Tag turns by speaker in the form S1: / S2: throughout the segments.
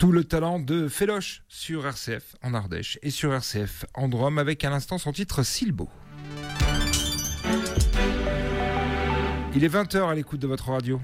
S1: Tout le talent de Féloche sur RCF en Ardèche et sur RCF en Drôme avec à l'instant son titre Silbo. Il est 20h à l'écoute de votre radio.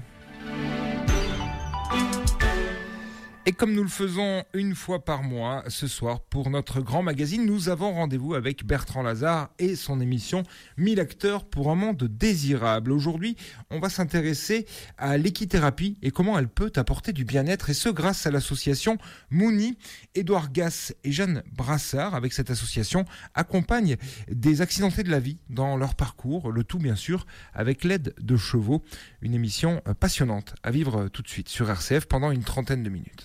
S1: Et comme nous le faisons une fois par mois, ce soir, pour notre grand magazine, nous avons rendez-vous avec Bertrand Lazare et son émission 1000 acteurs pour un monde désirable. Aujourd'hui, on va s'intéresser à l'équithérapie et comment elle peut apporter du bien-être, et ce grâce à l'association Mouni. Édouard Gass et Jeanne Brassard, avec cette association, accompagnent des accidentés de la vie dans leur parcours, le tout bien sûr avec l'aide de chevaux. Une émission passionnante à vivre tout de suite sur RCF pendant une trentaine de minutes.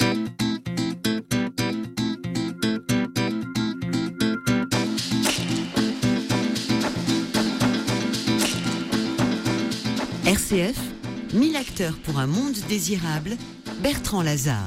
S2: RCF, 1000 acteurs pour un monde désirable, Bertrand Lazare.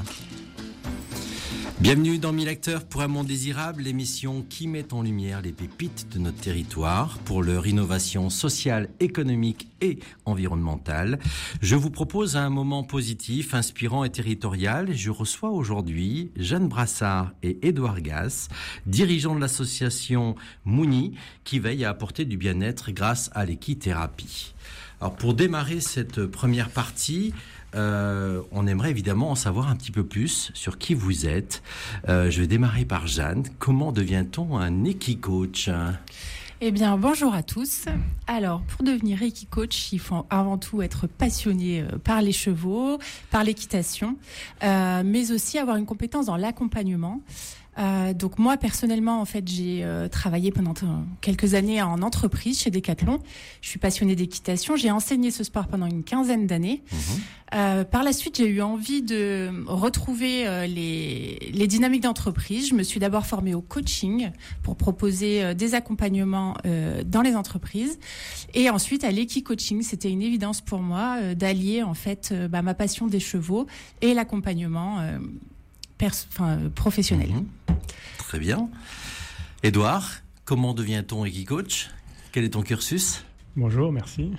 S3: Bienvenue dans 1000 acteurs pour un monde désirable, l'émission qui met en lumière les pépites de notre territoire pour leur innovation sociale, économique et environnementale. Je vous propose un moment positif, inspirant et territorial. Je reçois aujourd'hui Jeanne Brassard et Édouard Gass, dirigeants de l'association Mouni, qui veille à apporter du bien-être grâce à l'équithérapie. Alors pour démarrer cette première partie, on aimerait évidemment en savoir un petit peu plus sur qui vous êtes. Je vais démarrer par Jeanne. Comment devient-on un équicoach ?
S4: Eh bien, bonjour à tous. Alors, pour devenir équicoach, il faut avant tout être passionné par les chevaux, par l'équitation, mais aussi avoir une compétence dans l'accompagnement. Donc moi personnellement en fait j'ai travaillé pendant quelques années en entreprise chez Decathlon. Je suis passionnée d'équitation, j'ai enseigné ce sport pendant une quinzaine d'années. Par la suite j'ai eu envie de retrouver les dynamiques d'entreprise. Je me suis d'abord formée au coaching pour proposer des accompagnements dans les entreprises, et ensuite à l'équicoaching. C'était une évidence pour moi d'allier en fait ma passion des chevaux et l'accompagnement professionnel.
S3: Très bien. Édouard, comment devient-on équicoach ? Quel est ton cursus ?
S5: Bonjour, merci.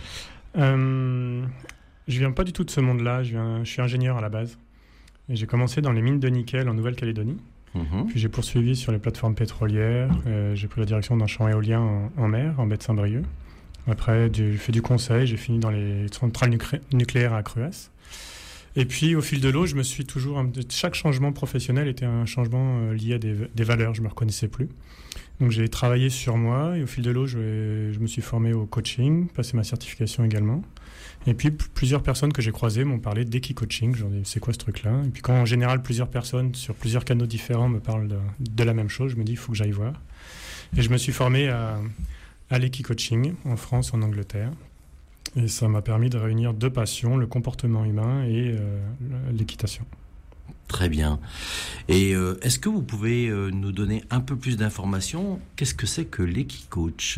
S5: Je viens pas du tout de ce monde-là. Je suis ingénieur à la base. Et j'ai commencé dans les mines de nickel en Nouvelle-Calédonie. Puis j'ai poursuivi sur les plateformes pétrolières. J'ai pris la direction d'un champ éolien en mer, en baie de Saint-Brieuc. Après, j'ai fait du conseil. J'ai fini dans les centrales nucléaires à Cruas. Et puis, au fil de l'eau, je me suis toujours... Chaque changement professionnel était un changement lié à des valeurs. Je ne me reconnaissais plus. Donc, j'ai travaillé sur moi. Et au fil de l'eau, je me suis formé au coaching, passé ma certification également. Et puis, plusieurs personnes que j'ai croisées m'ont parlé d'équicoaching. J'en ai dit, c'est quoi ce truc-là ? Et puis, quand en général, plusieurs personnes sur plusieurs canaux différents me parlent de la même chose, je me dis, il faut que j'aille voir. Et je me suis formé à l'équicoaching en France, en Angleterre. Et ça m'a permis de réunir deux passions, le comportement humain et l'équitation.
S3: Très bien. Et est-ce que vous pouvez nous donner un peu plus d'informations ? Qu'est-ce que c'est que l'équicoach ?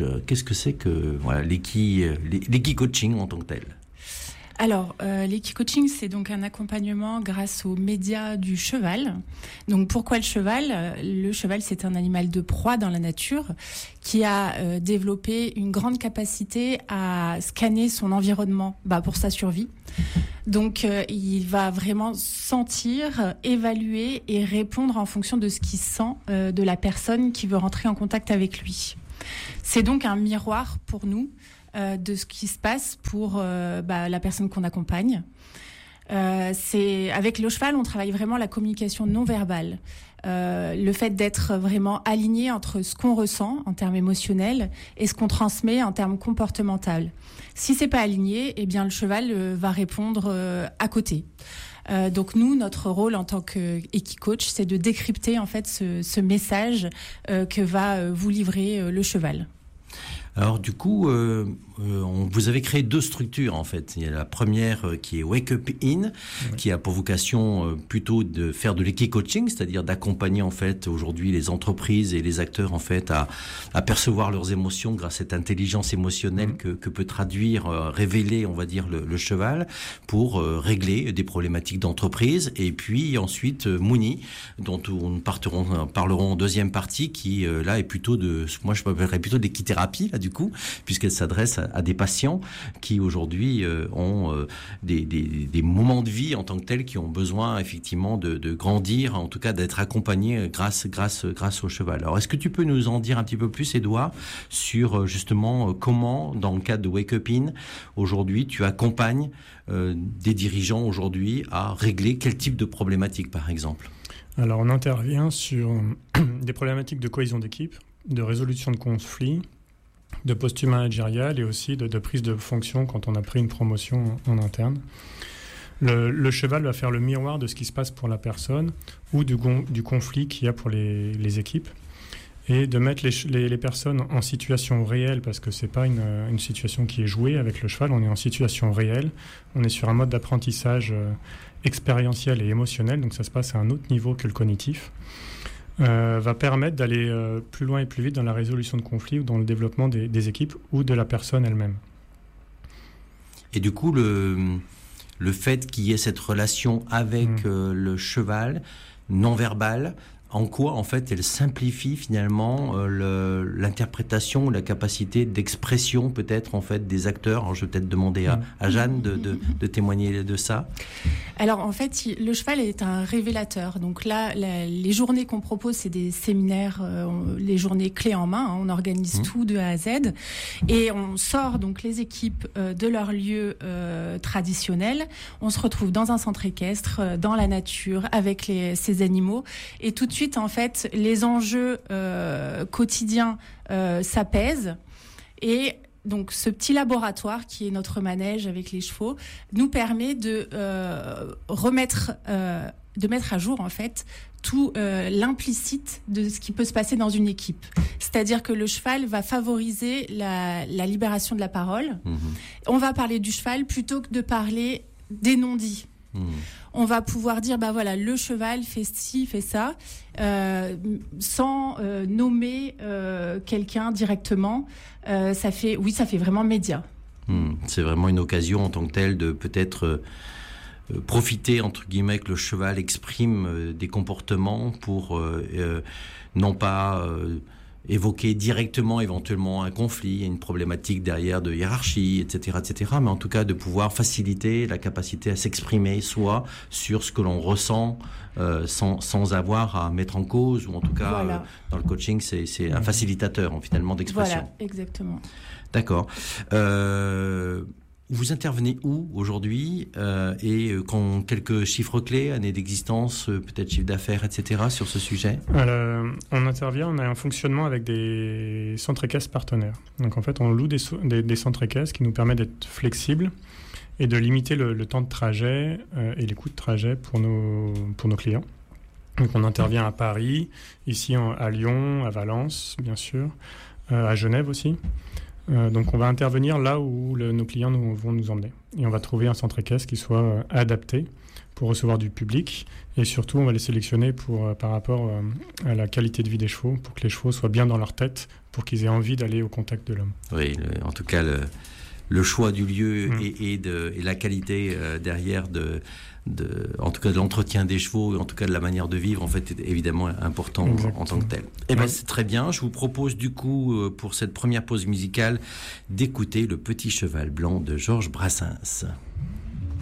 S3: Qu'est-ce que c'est que l'équicoaching en tant que tel ?
S4: Alors, l'équicoaching, c'est donc un accompagnement grâce aux médias du cheval. Donc, pourquoi le cheval ? Le cheval, c'est un animal de proie dans la nature qui a développé une grande capacité à scanner son environnement pour sa survie. Donc, il va vraiment sentir, évaluer et répondre en fonction de ce qu'il sent de la personne qui veut rentrer en contact avec lui. C'est donc un miroir pour nous de ce qui se passe pour la personne qu'on accompagne. Avec le cheval, on travaille vraiment la communication non verbale. Le fait d'être vraiment aligné entre ce qu'on ressent en termes émotionnels et ce qu'on transmet en termes comportementaux. Si c'est pas aligné, eh bien le cheval va répondre à côté. Donc nous, notre rôle en tant qu'équicoach, c'est de décrypter en fait ce message que va vous livrer le cheval.
S3: Alors du coup, vous avez créé deux structures en fait. Il y a la première qui est Wake Up In, qui a pour vocation plutôt de faire de l'équicoaching, c'est-à-dire d'accompagner en fait aujourd'hui les entreprises et les acteurs en fait à percevoir leurs émotions grâce à cette intelligence émotionnelle que peut traduire, révéler on va dire le cheval pour régler des problématiques d'entreprise. Et puis ensuite Mouni, dont on parlerons en deuxième partie, qui là est plutôt moi je m'appellerais plutôt de l'équithérapie là du du coup, puisqu'elle s'adresse à des patients qui aujourd'hui ont des moments de vie en tant que tels qui ont besoin effectivement de grandir, en tout cas d'être accompagnés grâce au cheval. Alors est-ce que tu peux nous en dire un petit peu plus, Édouard, sur justement comment, dans le cadre de Wake Up In, aujourd'hui tu accompagnes des dirigeants aujourd'hui à régler quel type de problématique par exemple?
S5: Alors on intervient sur des problématiques de cohésion d'équipe, de résolution de conflits, de posture managériale et aussi de prise de fonction quand on a pris une promotion en interne. Le cheval va faire le miroir de ce qui se passe pour la personne ou du conflit qu'il y a pour les équipes, et de mettre les personnes en situation réelle, parce que ce n'est pas une situation qui est jouée avec le cheval, on est en situation réelle, on est sur un mode d'apprentissage expérientiel et émotionnel, donc ça se passe à un autre niveau que le cognitif, va permettre d'aller plus loin et plus vite dans la résolution de conflits ou dans le développement des équipes ou de la personne elle-même.
S3: Et du coup, le fait qu'il y ait cette relation avec le cheval non-verbal, en quoi, en fait, elle simplifie finalement l'interprétation ou la capacité d'expression, peut-être, en fait, des acteurs. Alors, je vais peut-être demander à Jeanne de témoigner de ça.
S4: Alors, en fait, le cheval est un révélateur. Donc là, les journées qu'on propose, c'est des séminaires, les journées clés en main. On organise tout de A à Z. Et on sort donc les équipes de leur lieu traditionnel. On se retrouve dans un centre équestre, dans la nature, avec ces animaux. Et tout de suite, en fait, les enjeux quotidiens s'apaisent. Et donc, ce petit laboratoire qui est notre manège avec les chevaux nous permet de mettre à jour, en fait, tout l'implicite de ce qui peut se passer dans une équipe. C'est-à-dire que le cheval va favoriser la libération de la parole. On va parler du cheval plutôt que de parler des non-dits. On va pouvoir dire, voilà, le cheval fait ci, fait ça, sans nommer quelqu'un directement. Ça fait vraiment média.
S3: C'est vraiment une occasion en tant que telle de peut-être profiter, entre guillemets, que le cheval exprime des comportements pour non pas évoquer directement éventuellement un conflit, une problématique derrière de hiérarchie, etc., mais en tout cas de pouvoir faciliter la capacité à s'exprimer soit sur ce que l'on ressent sans avoir à mettre en cause, ou en tout cas dans le coaching c'est un facilitateur finalement d'expression.
S4: Voilà, exactement.
S3: D'accord. Vous intervenez où aujourd'hui et quelques chiffres clés, année d'existence, peut-être chiffre d'affaires, etc. sur ce sujet?
S5: On intervient, on a un fonctionnement avec des centres équestres partenaires. Donc en fait, on loue des centres équestres qui nous permettent d'être flexibles et de limiter le temps de trajet et les coûts de trajet pour nos clients. Donc on intervient à Paris, ici à Lyon, à Valence, bien sûr, à Genève aussi. Donc on va intervenir là où nos clients vont nous emmener. Et on va trouver un centre équestre qui soit adapté pour recevoir du public. Et surtout, on va les sélectionner par rapport à la qualité de vie des chevaux, pour que les chevaux soient bien dans leur tête, pour qu'ils aient envie d'aller au contact de l'homme.
S3: Oui, en tout cas, le choix du lieu et la qualité derrière en tout cas de l'entretien des chevaux, en tout cas de la manière de vivre, en fait, est évidemment important. Exactement. En tant que tel. C'est très bien. Je vous propose du coup, pour cette première pause musicale, d'écouter Le Petit Cheval Blanc de Georges Brassens.